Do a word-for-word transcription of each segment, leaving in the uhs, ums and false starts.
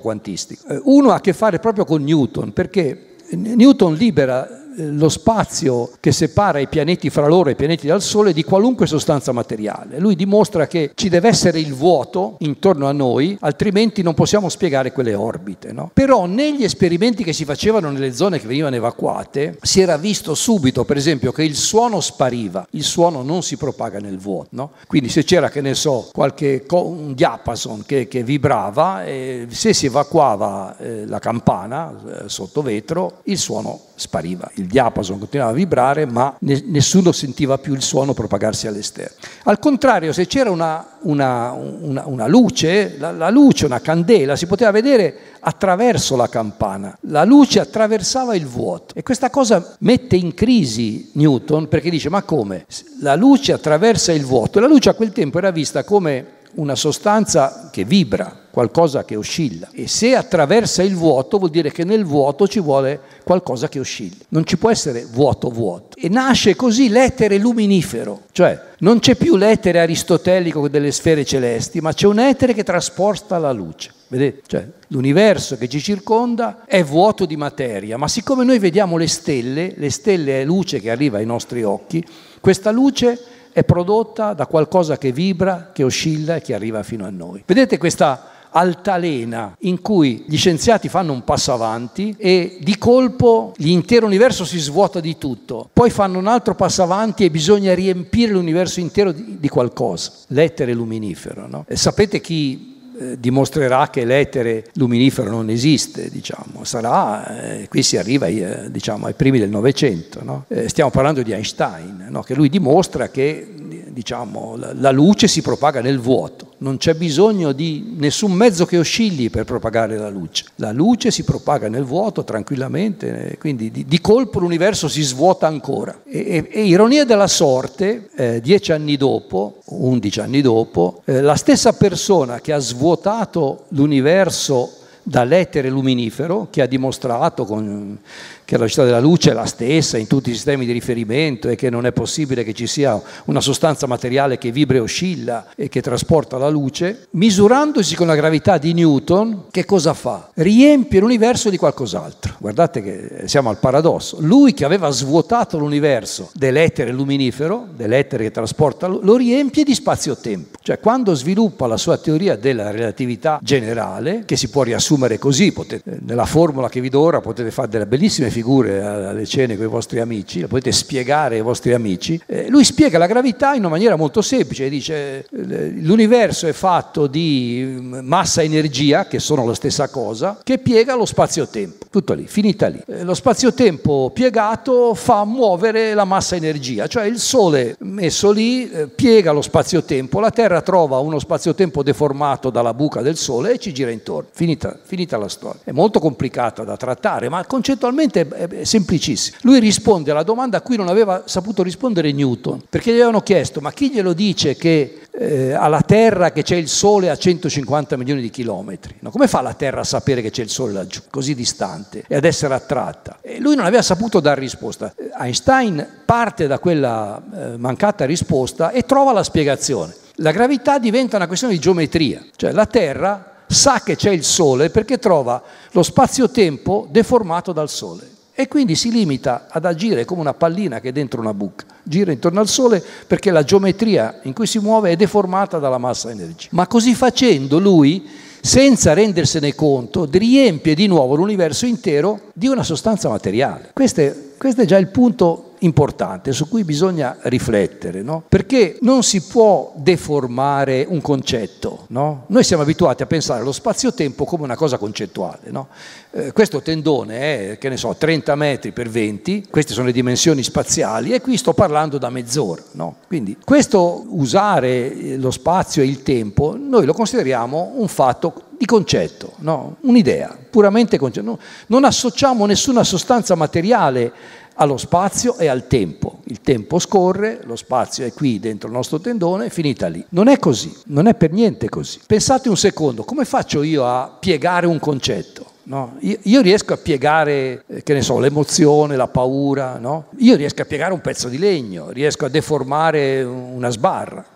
quantistico. Uno ha a che fare proprio con Newton, perché Newton libera lo spazio che separa i pianeti fra loro e i pianeti dal Sole di qualunque sostanza materiale. Lui dimostra che ci deve essere il vuoto intorno a noi, altrimenti non possiamo spiegare quelle orbite, no? Però negli esperimenti che si facevano nelle zone che venivano evacuate si era visto subito, per esempio, che il suono spariva, il suono non si propaga nel vuoto, no? Quindi se c'era, che ne so, qualche un diapason che, che vibrava, eh, se si evacuava eh, la campana eh, sotto vetro, il suono spariva, il diapason continuava a vibrare, ma ne, nessuno sentiva più il suono propagarsi all'esterno. Al contrario, se c'era una, una, una, una luce, la, la luce, una candela, si poteva vedere attraverso la campana, la luce attraversava il vuoto, e questa cosa mette in crisi Newton, perché dice: ma come? La luce attraversa il vuoto, e la luce a quel tempo era vista come una sostanza che vibra, qualcosa che oscilla, e se attraversa il vuoto vuol dire che nel vuoto ci vuole qualcosa che oscilla, non ci può essere vuoto vuoto. E nasce così l'etere luminifero, cioè non c'è più l'etere aristotelico delle sfere celesti, ma c'è un etere che trasporta la luce. Vedete? Cioè, l'universo che ci circonda è vuoto di materia, ma siccome noi vediamo le stelle, le stelle è luce che arriva ai nostri occhi, questa luce è prodotta da qualcosa che vibra, che oscilla e che arriva fino a noi. Vedete questa altalena in cui gli scienziati fanno un passo avanti e di colpo l'intero universo si svuota di tutto, poi fanno un altro passo avanti e bisogna riempire l'universo intero di, di qualcosa, l'etere luminifero, no? E sapete chi eh, dimostrerà che l'etere luminifero non esiste, diciamo, sarà, eh, qui si arriva eh, diciamo, ai primi del Novecento, no? Eh, stiamo parlando di Einstein, no? Che lui dimostra che diciamo, la, la luce si propaga nel vuoto, non c'è bisogno di nessun mezzo che oscilli per propagare la luce, la luce si propaga nel vuoto tranquillamente, quindi di, di colpo l'universo si svuota ancora. E, e, e ironia della sorte, eh, dieci anni dopo, undici anni dopo, eh, la stessa persona che ha svuotato l'universo dall'etere luminifero, che ha dimostrato con, che la velocità della luce è la stessa in tutti i sistemi di riferimento e che non è possibile che ci sia una sostanza materiale che vibra e oscilla e che trasporta la luce, misurandosi con la gravità di Newton, che cosa fa? Riempie l'universo di qualcos'altro. Guardate che siamo al paradosso. Lui che aveva svuotato l'universo dell'etere luminifero, dell'etere che trasporta, lo riempie di spazio-tempo. Cioè, quando sviluppa la sua teoria della relatività generale, che si può riassumere così, potete, nella formula che vi do ora potete fare delle bellissime figure alle cene con i vostri amici, la potete spiegare ai vostri amici, eh, lui spiega la gravità in una maniera molto semplice, dice l'universo è fatto di massa-energia, che sono la stessa cosa, che piega lo spazio-tempo, tutto lì, finita lì. Eh, lo spazio-tempo piegato fa muovere la massa-energia, cioè il Sole messo lì eh, piega lo spazio-tempo, la Terra trova uno spazio-tempo deformato dalla buca del Sole e ci gira intorno, finita, finita la storia. È molto complicata da trattare, ma concettualmente è semplicissimo. Lui risponde alla domanda a cui non aveva saputo rispondere Newton, perché gli avevano chiesto: ma chi glielo dice che eh, alla Terra che c'è il Sole a centocinquanta milioni di chilometri? No, come fa la Terra a sapere che c'è il Sole laggiù, così distante, e ad essere attratta? E lui non aveva saputo dar risposta. Einstein parte da quella eh, mancata risposta e trova la spiegazione. La gravità diventa una questione di geometria, cioè la Terra sa che c'è il Sole perché trova lo spazio-tempo deformato dal Sole e quindi si limita ad agire come una pallina che è dentro una buca, gira intorno al Sole perché la geometria in cui si muove è deformata dalla massa-energia. Ma così facendo lui, senza rendersene conto, riempie di nuovo l'universo intero di una sostanza materiale. Questo è, questo è già il punto importante su cui bisogna riflettere, no? Perché non si può deformare un concetto, no? Noi siamo abituati a pensare allo spazio-tempo come una cosa concettuale, no? Eh, questo tendone è, che ne so, trenta metri per venti, queste sono le dimensioni spaziali e qui sto parlando da mezz'ora, no? Quindi questo usare lo spazio e il tempo noi lo consideriamo un fatto di concetto, no? Un'idea, puramente concetto. No? Non associamo nessuna sostanza materiale allo spazio e al tempo. Il tempo scorre, lo spazio è qui dentro il nostro tendone, è finita lì. Non è così, non è per niente così. Pensate un secondo, come faccio io a piegare un concetto? No? Io, io riesco a piegare, eh, che ne so, l'emozione, la paura, no? Io riesco a piegare un pezzo di legno, riesco a deformare una sbarra.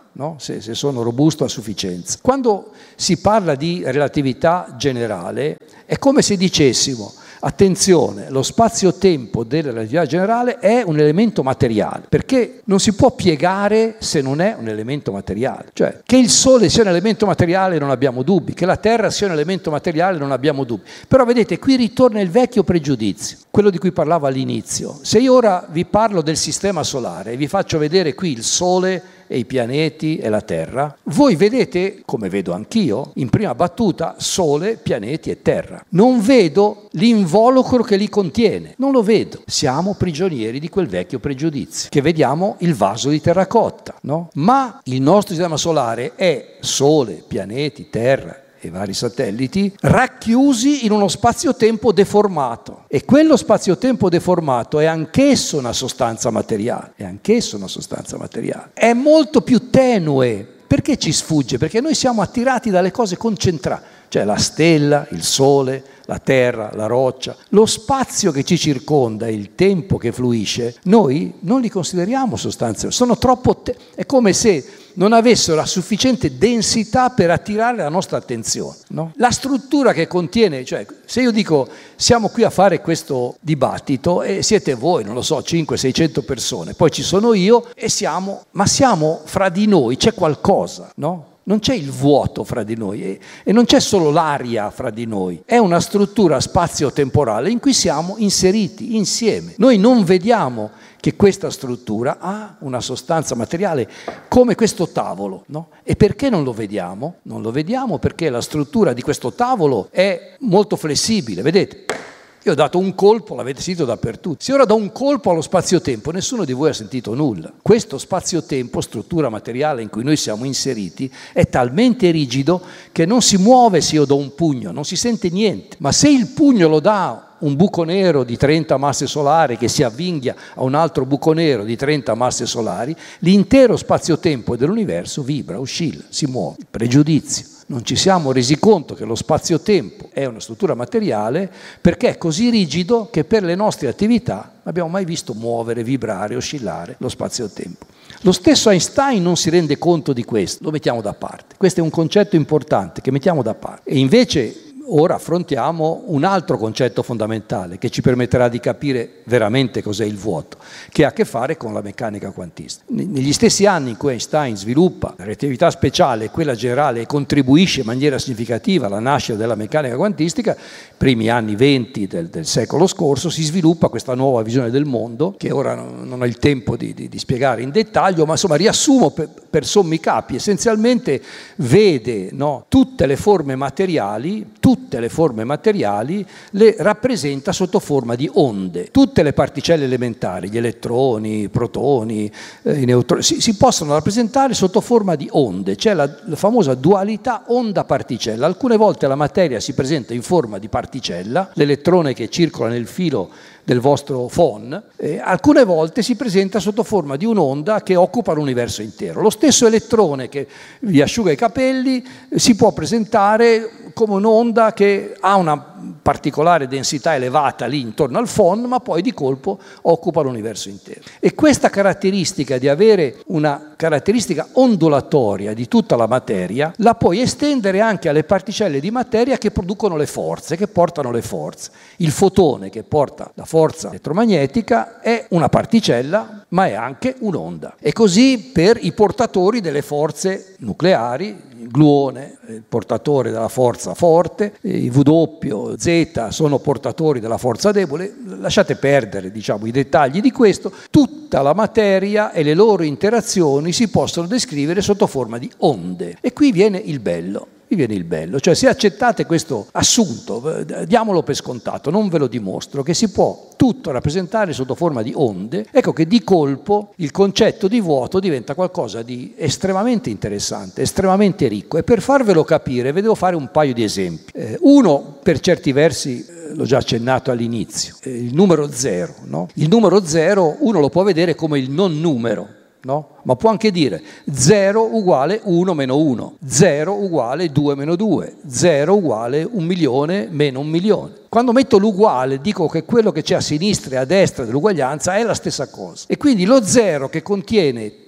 no? se, se sono robusto a sufficienza. Quando si parla di relatività generale è come se dicessimo: attenzione, lo spazio-tempo della relatività generale è un elemento materiale, perché non si può piegare se non è un elemento materiale. Cioè, che il Sole sia un elemento materiale non abbiamo dubbi, che la Terra sia un elemento materiale non abbiamo dubbi. Però vedete, qui ritorna il vecchio pregiudizio, quello di cui parlavo all'inizio. Se io ora vi parlo del sistema solare e vi faccio vedere qui il Sole e i pianeti e la Terra, voi vedete, come vedo anch'io, in prima battuta Sole, pianeti e Terra. Non vedo l'involucro che li contiene, non lo vedo. Siamo prigionieri di quel vecchio pregiudizio, che vediamo il vaso di terracotta, no? Ma il nostro sistema solare è Sole, pianeti, Terra e vari satelliti racchiusi in uno spazio-tempo deformato, e quello spazio-tempo deformato è anch'esso una sostanza materiale, è anch'esso una sostanza materiale, è molto più tenue. Perché ci sfugge? Perché noi siamo attirati dalle cose concentrate, cioè la stella, il Sole, la Terra, la roccia, lo spazio che ci circonda, il tempo che fluisce, noi non li consideriamo sostanze, sono troppo te- è come se non avessero la sufficiente densità per attirare la nostra attenzione, no? La struttura che contiene, cioè se io dico siamo qui a fare questo dibattito e siete voi, non lo so, cinquecento seicento persone, poi ci sono io e siamo, ma siamo fra di noi, c'è qualcosa, no? Non c'è il vuoto fra di noi e, e non c'è solo l'aria fra di noi, è una struttura spazio-temporale in cui siamo inseriti insieme. Noi non vediamo che questa struttura ha una sostanza materiale come questo tavolo, no? E perché non lo vediamo? Non lo vediamo perché la struttura di questo tavolo è molto flessibile, vedete? Io ho dato un colpo, l'avete sentito dappertutto. Se ora do un colpo allo spazio-tempo, nessuno di voi ha sentito nulla. Questo spazio-tempo, struttura materiale in cui noi siamo inseriti, è talmente rigido che non si muove se io do un pugno, non si sente niente. Ma se il pugno lo dà un buco nero di trenta masse solari che si avvinghia a un altro buco nero di trenta masse solari, l'intero spazio-tempo dell'universo vibra, oscilla, si muove. Pregiudizio. Non ci siamo resi conto che lo spazio-tempo è una struttura materiale perché è così rigido che per le nostre attività non abbiamo mai visto muovere, vibrare, oscillare lo spazio-tempo. Lo stesso Einstein non si rende conto di questo, lo mettiamo da parte. Questo è un concetto importante che mettiamo da parte. E invece ora affrontiamo un altro concetto fondamentale che ci permetterà di capire veramente cos'è il vuoto, che ha a che fare con la meccanica quantistica. Negli stessi anni in cui Einstein sviluppa la relatività speciale e quella generale e contribuisce in maniera significativa alla nascita della meccanica quantistica, primi anni venti del, del secolo scorso, si sviluppa questa nuova visione del mondo, che ora non ho il tempo di, di, di spiegare in dettaglio, ma insomma riassumo per, per sommi capi. Essenzialmente vede, no, tutte le forme materiali, tutte Tutte le forme materiali le rappresenta sotto forma di onde. Tutte le particelle elementari, gli elettroni, i protoni, eh, i neutroni, si, si possono rappresentare sotto forma di onde. C'è la, la famosa dualità onda-particella. Alcune volte la materia si presenta in forma di particella, l'elettrone che circola nel filo del vostro phon, eh, alcune volte si presenta sotto forma di un'onda che occupa l'universo intero. Lo stesso elettrone che vi asciuga i capelli eh, si può presentare come un'onda che ha una particolare densità elevata lì intorno al phon, ma poi di colpo occupa l'universo intero. E questa caratteristica di avere una caratteristica ondulatoria di tutta la materia la puoi estendere anche alle particelle di materia che producono le forze, che portano le forze. Il fotone che porta la forza elettromagnetica è una particella, ma è anche un'onda. E così per i portatori delle forze nucleari, il gluone, il portatore della forza forte, i W, Z sono portatori della forza debole. Lasciate perdere, diciamo, i dettagli di questo. Tutta la materia e le loro interazioni si possono descrivere sotto forma di onde. E qui viene il bello. Qui viene il bello, cioè se accettate questo assunto, diamolo per scontato, non ve lo dimostro, che si può tutto rappresentare sotto forma di onde, ecco che di colpo il concetto di vuoto diventa qualcosa di estremamente interessante, estremamente ricco. E per farvelo capire vi devo fare un paio di esempi. Eh, uno, per certi versi, eh, l'ho già accennato all'inizio, eh, il numero zero, no? Il numero zero uno lo può vedere come il non numero, no? Ma può anche dire zero uguale uno meno uno, zero uguale due meno due, zero uguale un milione meno un milione. Quando metto l'uguale dico che quello che c'è a sinistra e a destra dell'uguaglianza è la stessa cosa. E quindi lo zero che contiene tutti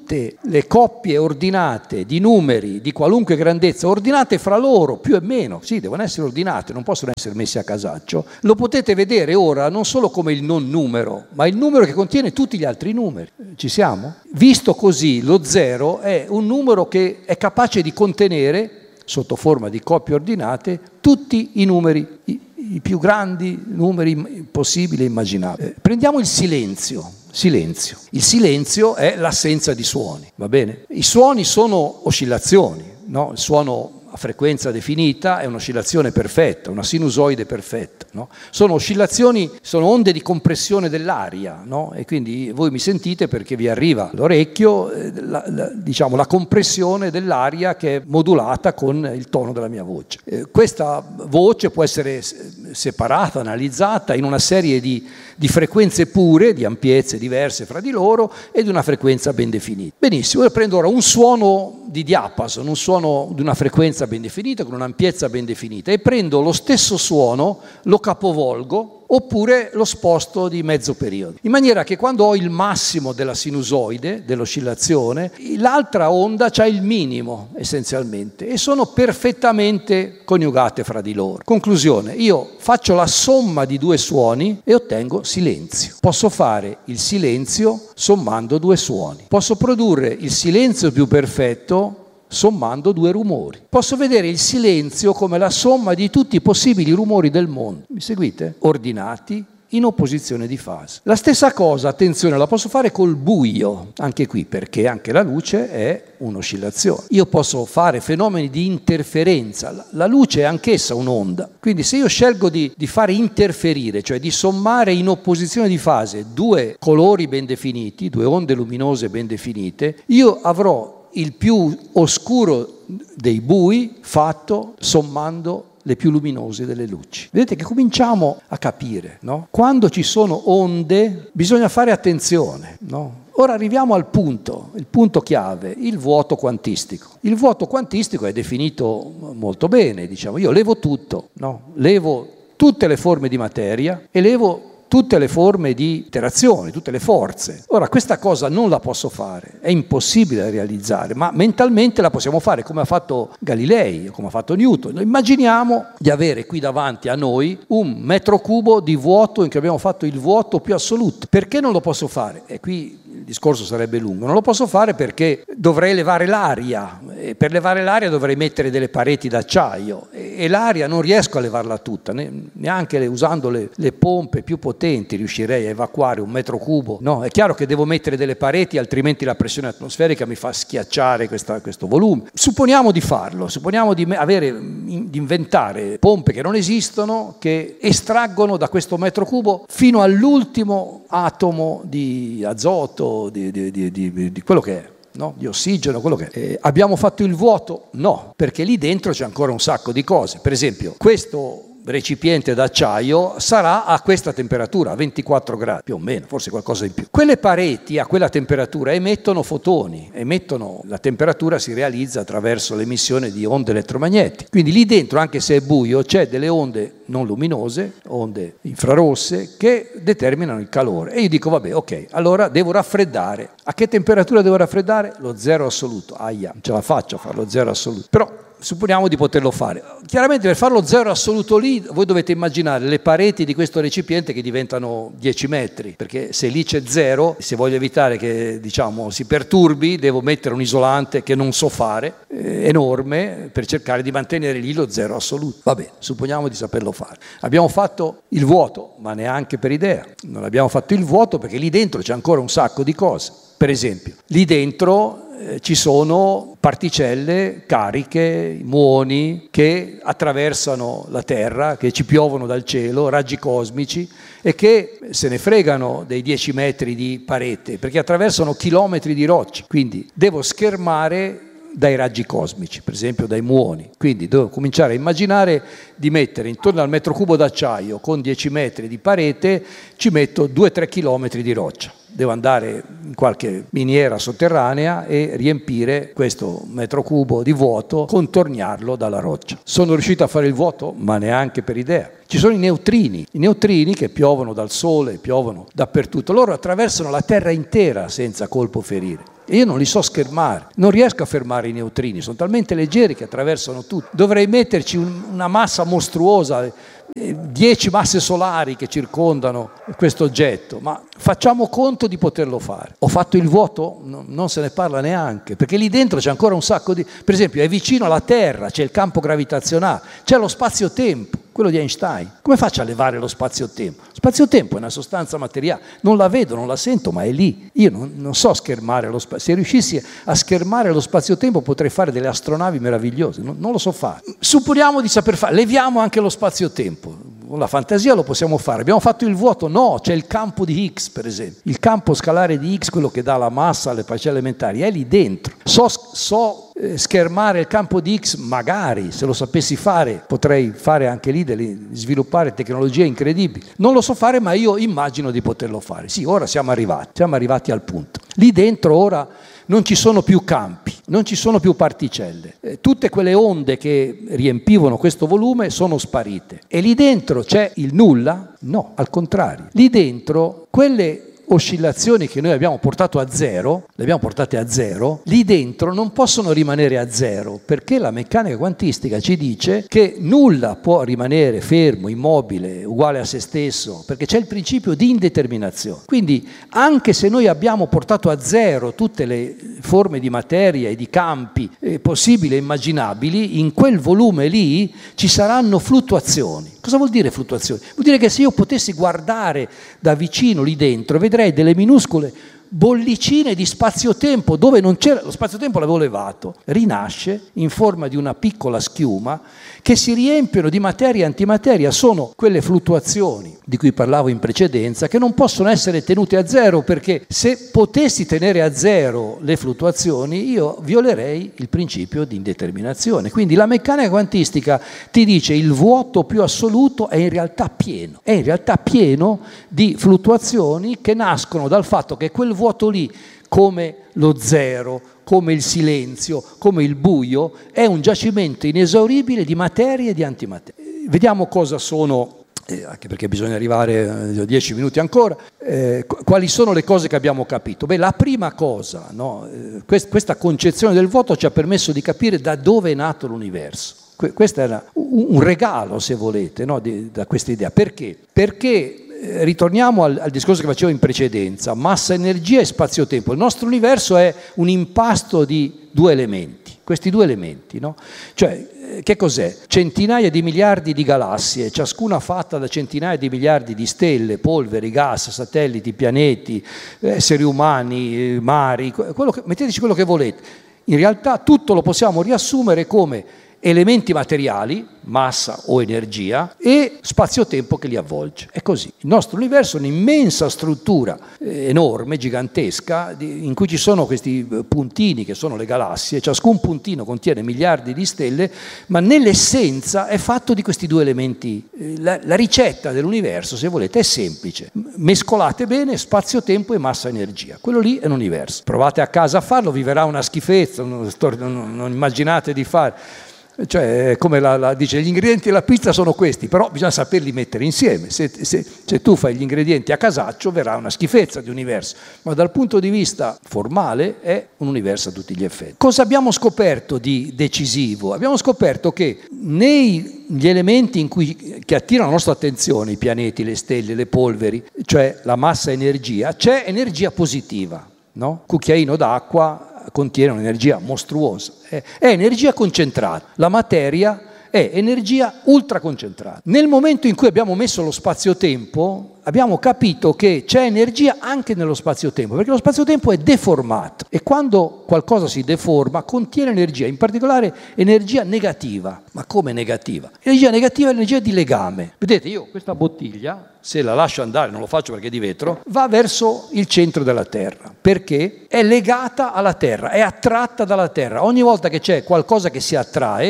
tutte le coppie ordinate di numeri di qualunque grandezza, ordinate fra loro, più e meno, sì, devono essere ordinate, non possono essere messi a casaccio, lo potete vedere ora non solo come il non numero, ma il numero che contiene tutti gli altri numeri. Ci siamo? Visto così, lo zero è un numero che è capace di contenere, sotto forma di coppie ordinate, tutti i numeri, i, i più grandi numeri possibili e immaginabili. Eh, prendiamo il silenzio. Silenzio. Il silenzio è l'assenza di suoni, va bene? I suoni sono oscillazioni, no? Il suono a frequenza definita è un'oscillazione perfetta, una sinusoide perfetta, no? Sono oscillazioni, sono onde di compressione dell'aria, no? E quindi voi mi sentite perché vi arriva all'orecchio eh, la, la, diciamo, la compressione dell'aria che è modulata con il tono della mia voce. Eh, questa voce può essere separata, analizzata in una serie di, di frequenze pure, di ampiezze diverse fra di loro e di una frequenza ben definita. Benissimo, io prendo ora un suono di diapason, un suono di una frequenza ben definita, con un'ampiezza ben definita, e prendo lo stesso suono, lo capovolgo, oppure lo sposto di mezzo periodo, in maniera che quando ho il massimo della sinusoide, dell'oscillazione, l'altra onda c'ha il minimo essenzialmente e sono perfettamente coniugate fra di loro. Conclusione, io faccio la somma di due suoni e ottengo silenzio. Posso fare il silenzio sommando due suoni. Posso produrre il silenzio più perfetto sommando due rumori. Posso vedere il silenzio come la somma di tutti i possibili rumori del mondo. Mi seguite? Ordinati in opposizione di fase. La stessa cosa, attenzione, la posso fare col buio, anche qui, perché anche la luce è un'oscillazione. Io posso fare fenomeni di interferenza, la luce è anch'essa un'onda, quindi se io scelgo di, di fare interferire, cioè di sommare in opposizione di fase due colori ben definiti, due onde luminose ben definite, io avrò il più oscuro dei bui fatto sommando le più luminose delle luci. Vedete che cominciamo a capire, no? Quando ci sono onde bisogna fare attenzione, no? Ora arriviamo al punto, il punto chiave, il vuoto quantistico. Il vuoto quantistico è definito molto bene, diciamo, io levo tutto, no? Levo tutte le forme di materia e levo tutte le forme di interazione, tutte le forze. Ora, questa cosa non la posso fare, è impossibile da realizzare, ma mentalmente la possiamo fare come ha fatto Galilei, come ha fatto Newton. Immaginiamo di avere qui davanti a noi un metro cubo di vuoto in cui abbiamo fatto il vuoto più assoluto. Perché non lo posso fare? E qui il discorso sarebbe lungo. Non lo posso fare perché dovrei levare l'aria, e per levare l'aria dovrei mettere delle pareti d'acciaio e, e l'aria non riesco a levarla tutta, ne, neanche le, usando le, le pompe più potenti riuscirei a evacuare un metro cubo. No, è chiaro che devo mettere delle pareti, altrimenti la pressione atmosferica mi fa schiacciare questa, questo volume. Supponiamo di farlo, supponiamo di avere, di inventare pompe che non esistono, che estraggono da questo metro cubo fino all'ultimo atomo di azoto, Di, di, di, di, di quello che è, no? Di ossigeno, quello che è. Eh, abbiamo fatto il vuoto? No, perché lì dentro c'è ancora un sacco di cose. Per esempio, questo recipiente d'acciaio sarà a questa temperatura, a ventiquattro gradi, più o meno, forse qualcosa in più. Quelle pareti a quella temperatura emettono fotoni, emettono, la temperatura si realizza attraverso l'emissione di onde elettromagnetiche. Quindi lì dentro, anche se è buio, c'è delle onde non luminose, onde infrarosse, che determinano il calore. E io dico, vabbè, ok, allora devo raffreddare. A che temperatura devo raffreddare? Lo zero assoluto. Ahia, non ce la faccio a fare lo zero assoluto. Però supponiamo di poterlo fare. Chiaramente per farlo zero assoluto lì, voi dovete immaginare le pareti di questo recipiente che diventano dieci metri, perché se lì c'è zero, se voglio evitare che, diciamo, si perturbi, devo mettere un isolante che non so fare, eh, enorme, per cercare di mantenere lì lo zero assoluto. Va bene, supponiamo di saperlo fare. Abbiamo fatto il vuoto, ma neanche per idea. Non abbiamo fatto il vuoto perché lì dentro c'è ancora un sacco di cose. Per esempio, lì dentro eh, ci sono particelle cariche, muoni che attraversano la Terra, che ci piovono dal cielo, raggi cosmici, e che se ne fregano dei dieci metri di parete, perché attraversano chilometri di rocce. Quindi devo schermare dai raggi cosmici, per esempio dai muoni. Quindi devo cominciare a immaginare di mettere intorno al metro cubo d'acciaio con dieci metri di parete, ci metto due tre chilometri di roccia. Devo andare in qualche miniera sotterranea e riempire questo metro cubo di vuoto, contornarlo dalla roccia. Sono riuscito a fare il vuoto? Ma neanche per idea. Ci sono i neutrini, i neutrini che piovono dal Sole, piovono dappertutto. Loro attraversano la Terra intera senza colpo ferire. e io non li so schermare, non riesco a fermare i neutrini, sono talmente leggeri che attraversano tutto. Dovrei metterci un, una massa mostruosa, dieci masse solari che circondano questo oggetto, ma facciamo conto di poterlo fare. Ho fatto il vuoto? No, non se ne parla neanche, perché lì dentro c'è ancora un sacco di... Per esempio è vicino alla Terra, c'è il campo gravitazionale, c'è lo spazio-tempo, quello di Einstein. Come faccio a levare lo spazio-tempo? Lo spazio-tempo è una sostanza materiale, non la vedo, non la sento, ma è lì. Io non, non so schermare lo spazio. Se riuscissi a schermare lo spazio-tempo potrei fare delle astronavi meravigliose, non, non lo so fare. Supponiamo di saper fare, leviamo anche lo spazio-tempo. Con la fantasia lo possiamo fare. Abbiamo fatto il vuoto? No, c'è il campo di Higgs, per esempio. Il campo scalare di Higgs, quello che dà la massa alle particelle elementari, è lì dentro. So, so eh, schermare il campo di Higgs? Magari, se lo sapessi fare, potrei fare anche lì, delle, sviluppare tecnologie incredibili. Non lo so fare, ma io immagino di poterlo fare. Sì, ora siamo arrivati, siamo arrivati al punto. Lì dentro ora non ci sono più campi, non ci sono più particelle. Eh, tutte quelle onde che riempivano questo volume sono sparite. E lì dentro c'è il nulla? No, al contrario. Lì dentro quelle oscillazioni che noi abbiamo portato a zero, le abbiamo portate a zero, lì dentro non possono rimanere a zero, perché la meccanica quantistica ci dice che nulla può rimanere fermo, immobile, uguale a se stesso, perché c'è il principio di indeterminazione. Quindi anche se noi abbiamo portato a zero tutte le forme di materia e di campi eh, possibili e immaginabili, in quel volume lì ci saranno fluttuazioni. Cosa vuol dire fluttuazioni? Vuol dire che se io potessi guardare da vicino lì dentro, vedrei delle minuscole bollicine di spazio-tempo dove non c'era, lo spazio-tempo l'avevo levato, rinasce in forma di una piccola schiuma che si riempiono di materia e antimateria. Sono quelle fluttuazioni di cui parlavo in precedenza che non possono essere tenute a zero, perché se potessi tenere a zero le fluttuazioni io violerei il principio di indeterminazione. Quindi la meccanica quantistica ti dice il vuoto più assoluto è in realtà pieno, è in realtà pieno di fluttuazioni che nascono dal fatto che quel vuoto lì, come lo zero, come il silenzio, come il buio, è un giacimento inesauribile di materia e di antimateria. Vediamo cosa sono, eh, anche perché bisogna arrivare a eh, dieci minuti ancora, eh, quali sono le cose che abbiamo capito. Beh, la prima cosa, no, eh, quest- questa concezione del vuoto ci ha permesso di capire da dove è nato l'universo. Que- questo era un, un regalo, se volete, no, di, da questa idea. Perché? Perché ritorniamo al, al discorso che facevo in precedenza, massa, energia e spazio-tempo. Il nostro universo è un impasto di due elementi, questi due elementi, no? Cioè, che cos'è? Centinaia di miliardi di galassie, ciascuna fatta da centinaia di miliardi di stelle, polveri, gas, satelliti, pianeti, esseri umani, mari, quello che, metteteci quello che volete. In realtà tutto lo possiamo riassumere come elementi materiali, massa o energia, e spazio-tempo che li avvolge. È così. Il nostro universo è un'immensa struttura eh, enorme, gigantesca, di, in cui ci sono questi puntini che sono le galassie. Ciascun puntino contiene miliardi di stelle, ma nell'essenza è fatto di questi due elementi. La, la ricetta dell'universo, se volete, è semplice. Mescolate bene spazio-tempo e massa-energia. Quello lì è l'universo. Provate a casa a farlo, vi verrà una schifezza, non, non, non immaginate di fare. Cioè, come la, la, dice, gli ingredienti della pizza sono questi, però bisogna saperli mettere insieme. Se, se, se tu fai gli ingredienti a casaccio verrà una schifezza di universo, ma dal punto di vista formale è un universo a tutti gli effetti. Cosa abbiamo scoperto di decisivo? Abbiamo scoperto che negli elementi in cui, che attirano la nostra attenzione, i pianeti, le stelle, le polveri, cioè la massa e energia, c'è energia positiva, no? Cucchiaino d'acqua contiene un'energia mostruosa, è, è energia concentrata, la materia è energia ultraconcentrata. Nel momento in cui abbiamo messo lo spazio-tempo, abbiamo capito che c'è energia anche nello spazio-tempo, perché lo spazio-tempo è deformato e quando qualcosa si deforma contiene energia, in particolare energia negativa. Ma come negativa? Energia negativa è energia di legame. Vedete, io questa bottiglia, se la lascio andare, non lo faccio perché è di vetro, va verso il centro della Terra, perché è legata alla Terra, è attratta dalla Terra. Ogni volta che c'è qualcosa che si attrae,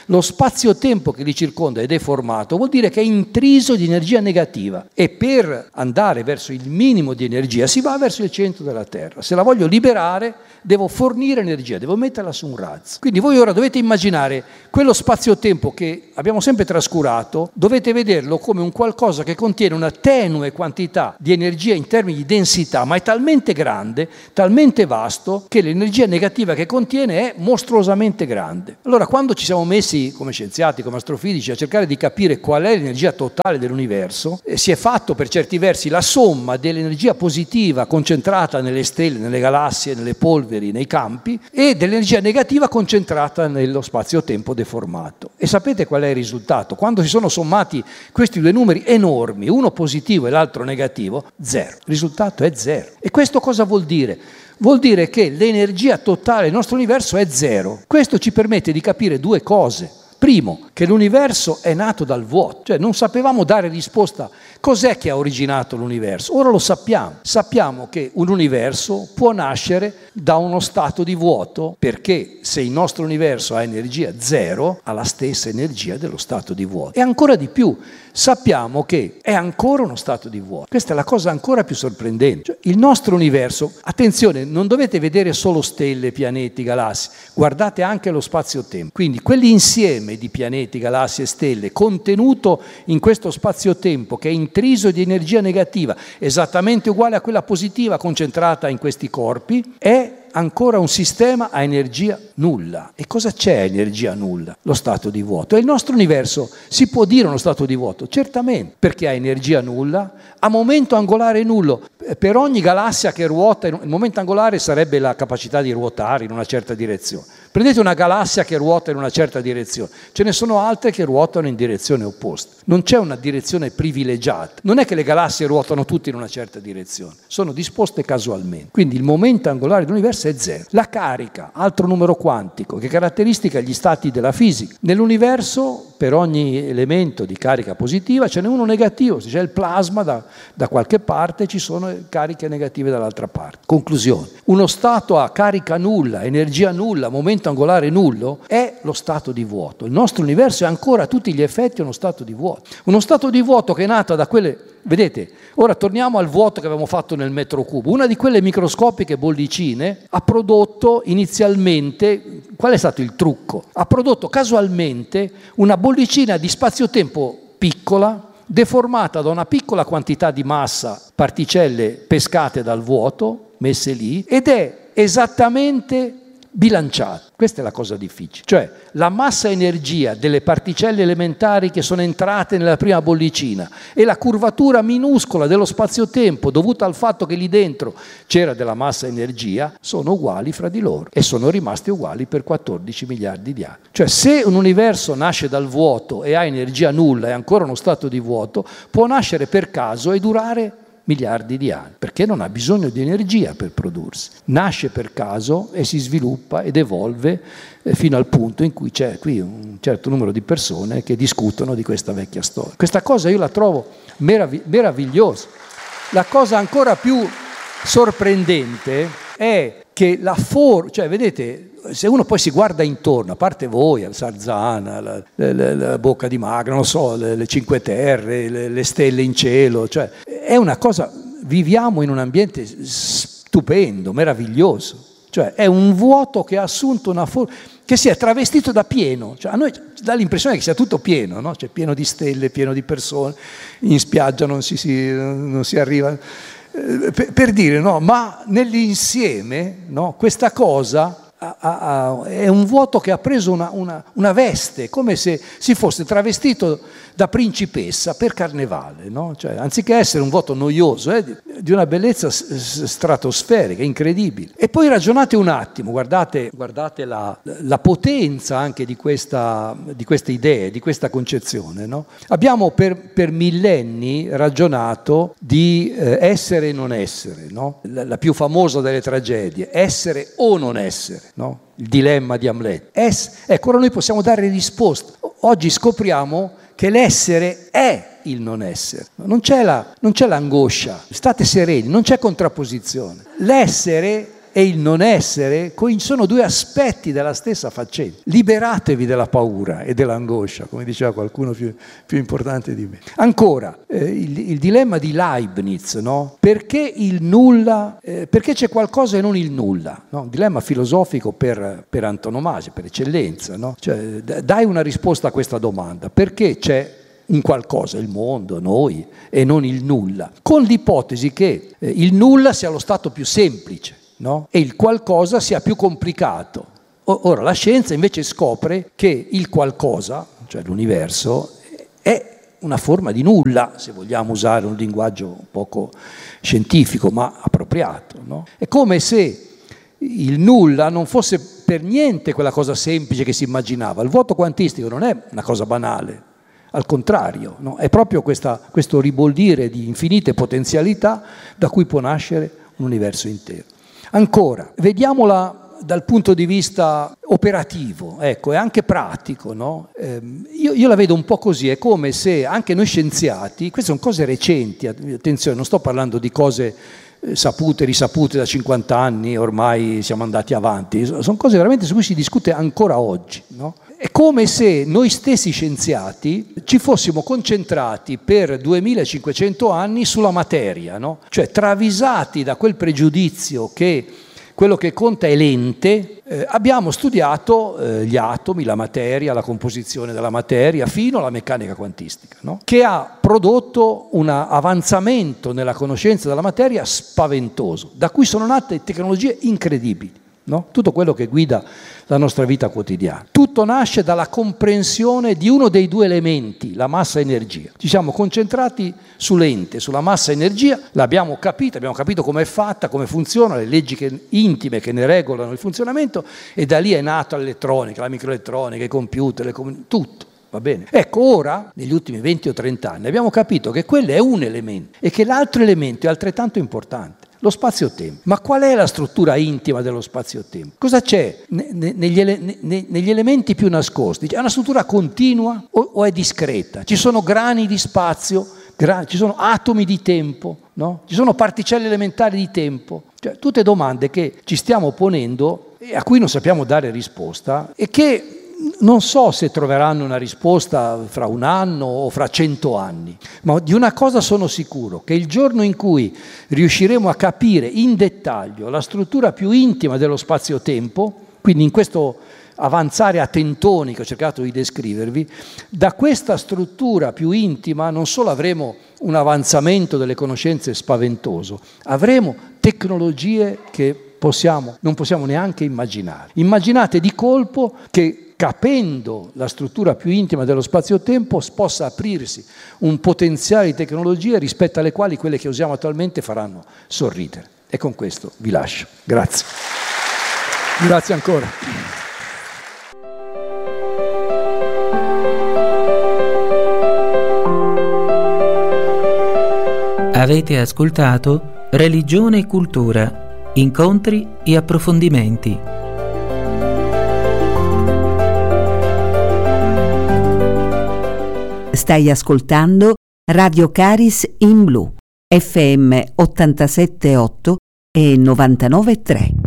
lo spazio-tempo che li circonda è deformato, vuol dire che è intriso di energia negativa e per andare verso il minimo di energia si va verso il centro della Terra. Se la voglio liberare devo fornire energia, devo metterla su un razzo. Quindi voi ora dovete immaginare quello spazio-tempo che abbiamo sempre trascurato, dovete vederlo come un qualcosa che contiene una tenue quantità di energia in termini di densità, ma è talmente grande, talmente vasto, che l'energia negativa che contiene è mostruosamente grande. Allora, quando ci siamo messi come scienziati, come astrofisici, a cercare di capire qual è l'energia totale dell'universo, eh, si è fatto per certi versi la somma dell'energia positiva concentrata nelle stelle, nelle galassie, nelle polveri, nei campi, e dell'energia negativa concentrata nello spazio-tempo deformato. E sapete qual è il risultato? Quando si sono sommati questi due numeri enormi, uno positivo e l'altro negativo, zero. Il risultato è zero. E questo cosa vuol dire? Vuol dire che l'energia totale del nostro universo è zero. Questo ci permette di capire due cose. Primo, che l'universo è nato dal vuoto, cioè non sapevamo dare risposta. Cos'è che ha originato l'universo? Ora lo sappiamo. Sappiamo che un universo può nascere da uno stato di vuoto, perché se il nostro universo ha energia zero, ha la stessa energia dello stato di vuoto. E ancora di più, sappiamo che è ancora uno stato di vuoto. Questa è la cosa ancora più sorprendente. Cioè, il nostro universo, attenzione, non dovete vedere solo stelle, pianeti, galassie, guardate anche lo spazio-tempo. Quindi quell'insieme di pianeti, galassie e stelle contenuto in questo spazio-tempo che è intriso di energia negativa, esattamente uguale a quella positiva concentrata in questi corpi, è ancora un sistema a energia nulla. E cosa c'è a energia nulla? Lo stato di vuoto. E il nostro universo si può dire uno stato di vuoto? Certamente, perché ha energia nulla, a momento angolare nullo. Per ogni galassia che ruota, il momento angolare sarebbe la capacità di ruotare in una certa direzione. Prendete una galassia che ruota in una certa direzione, ce ne sono altre che ruotano in direzione opposta. Non c'è una direzione privilegiata. Non è che le galassie ruotano tutte in una certa direzione, sono disposte casualmente. Quindi il momento angolare dell'universo è zero. La carica, altro numero quantico, che caratteristica gli stati della fisica. Nell'universo, per ogni elemento di carica positiva, ce n'è uno negativo. Se c'è il plasma da, da qualche parte, ci sono cariche negative dall'altra parte. Conclusione. Uno stato a carica nulla, energia nulla, momento angolare nullo, è lo stato di vuoto. Il nostro universo è ancora a tutti gli effetti uno stato di vuoto. Uno stato di vuoto che è nato da quelle... Vedete, ora torniamo al vuoto che avevamo fatto nel metro cubo. Una di quelle microscopiche bollicine ha prodotto inizialmente, qual è stato il trucco? Ha prodotto casualmente una bollicina di spazio-tempo piccola, deformata da una piccola quantità di massa, particelle pescate dal vuoto, messe lì, ed è esattamente bilanciato. Questa è la cosa difficile, cioè la massa energia delle particelle elementari che sono entrate nella prima bollicina e la curvatura minuscola dello spazio-tempo dovuta al fatto che lì dentro c'era della massa energia sono uguali fra di loro e sono rimasti uguali per quattordici miliardi di anni. Cioè se un universo nasce dal vuoto e ha energia nulla, è ancora uno stato di vuoto, può nascere per caso e durare miliardi di anni, perché non ha bisogno di energia per prodursi. Nasce per caso e si sviluppa ed evolve eh, fino al punto in cui c'è qui un certo numero di persone che discutono di questa vecchia storia. Questa cosa io la trovo meravig- meravigliosa. La cosa ancora più sorprendente è che la forma, cioè vedete, se uno poi si guarda intorno, a parte voi, Sarzana, la, la, la, la Bocca di Magra, non so, le, le Cinque Terre, le, le stelle in cielo, cioè è una cosa, viviamo in un ambiente stupendo, meraviglioso, cioè è un vuoto che ha assunto una forma, che si è travestito da pieno, cioè a noi dà l'impressione che sia tutto pieno, no? Cioè pieno di stelle, pieno di persone, in spiaggia non si, si, non si arriva... Per, per dire, no, ma nell'insieme, no, questa cosa ha, ha, è un vuoto che ha preso una, una, una veste, come se si fosse travestito da principessa per carnevale, no? Cioè, anziché essere un vuoto noioso, è di, di una bellezza stratosferica, incredibile. E poi ragionate un attimo, guardate, guardate la, la potenza anche di questa, di queste idee, di questa concezione, no? Abbiamo per, per millenni ragionato di eh, essere e non essere, no? La, la più famosa delle tragedie, essere o non essere, no? Il dilemma di Amleto. Es- ecco, ora noi possiamo dare risposte. Oggi scopriamo che l'essere è il non essere. Non c'è, la, non c'è l'angoscia, state sereni, non c'è contrapposizione. L'essere e il non essere sono due aspetti della stessa faccenda. Liberatevi della paura e dell'angoscia, come diceva qualcuno più, più importante di me. Ancora, eh, il, il dilemma di Leibniz, no? Perché il nulla, eh, perché c'è qualcosa e non il nulla? No? Un dilemma filosofico per, per antonomasia, per eccellenza, no? Cioè, dai una risposta a questa domanda: perché c'è un qualcosa, il mondo, noi, e non il nulla, con l'ipotesi che eh, il nulla sia lo stato più semplice, no? E il qualcosa sia più complicato. O- ora la scienza invece scopre che il qualcosa, cioè l'universo, è una forma di nulla, se vogliamo usare un linguaggio poco scientifico ma appropriato, no? È come se il nulla non fosse per niente quella cosa semplice che si immaginava. Il vuoto quantistico non è una cosa banale. Al contrario, no? È proprio questa, questo ribollire di infinite potenzialità da cui può nascere un universo intero. Ancora, vediamola dal punto di vista operativo, ecco, e anche pratico, no? Eh, io, io la vedo un po' così, è come se anche noi scienziati, queste sono cose recenti, attenzione, non sto parlando di cose sapute, risapute da cinquanta anni, ormai siamo andati avanti, sono cose veramente su cui si discute ancora oggi, no? È come se noi stessi scienziati ci fossimo concentrati per duemilacinquecento anni sulla materia, no? Cioè travisati da quel pregiudizio che quello che conta è l'ente, eh, abbiamo studiato eh, gli atomi, la materia, la composizione della materia, fino alla meccanica quantistica, no? Che ha prodotto un avanzamento nella conoscenza della materia spaventoso, da cui sono nate tecnologie incredibili. No? Tutto quello che guida la nostra vita quotidiana. Tutto nasce dalla comprensione di uno dei due elementi, la massa-energia. Ci siamo concentrati sull'ente, sulla massa-energia, l'abbiamo capita, abbiamo capito come è fatta, come funziona, le leggi che, intime che ne regolano il funzionamento, e da lì è nata l'elettronica, la microelettronica, i computer, le comun- tutto. Va bene? Ecco, ora, negli ultimi venti o trenta anni, abbiamo capito che quello è un elemento e che l'altro elemento è altrettanto importante. Lo spazio-tempo. Ma qual è la struttura intima dello spazio-tempo? Cosa c'è ne, ne, negli, ele, ne, negli elementi più nascosti? È una struttura continua o, o è discreta? Ci sono grani di spazio, gra, ci sono atomi di tempo, no? Ci sono particelle elementari di tempo. Cioè, tutte domande che ci stiamo ponendo e a cui non sappiamo dare risposta e che non so se troveranno una risposta fra un anno o fra cento anni, ma di una cosa sono sicuro, che il giorno in cui riusciremo a capire in dettaglio la struttura più intima dello spazio-tempo, quindi in questo avanzare a tentoni che ho cercato di descrivervi, da questa struttura più intima non solo avremo un avanzamento delle conoscenze spaventoso, avremo tecnologie che possiamo, non possiamo neanche immaginare. Immaginate di colpo che capendo la struttura più intima dello spazio-tempo possa aprirsi un potenziale di tecnologie rispetto alle quali quelle che usiamo attualmente faranno sorridere. E con questo vi lascio. Grazie. Grazie ancora. Avete ascoltato Religione e Cultura, incontri e approfondimenti. Stai ascoltando Radio Caris in Blu, F M ottantasette virgola otto e novantanove virgola tre.